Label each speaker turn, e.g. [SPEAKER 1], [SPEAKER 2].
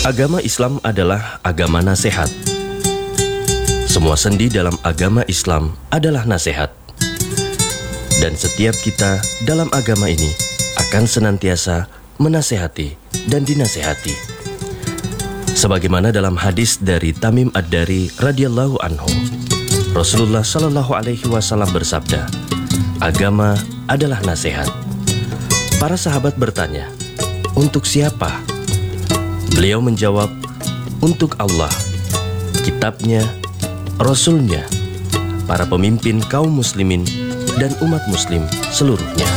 [SPEAKER 1] Agama Islam adalah agama nasihat. Semua sendi dalam agama Islam adalah nasihat. Dan setiap kita dalam agama ini akan senantiasa menasehati dan dinasehati. Sebagaimana dalam hadis dari Tamim Ad-Dari radhiyallahu anhu, Rasulullah Shallallahu Alaihi Wasallam bersabda, agama adalah nasihat. Para sahabat bertanya, untuk siapa? Beliau menjawab, untuk Allah, kitabnya, Rasulnya, para pemimpin kaum muslimin, dan umat muslim seluruhnya.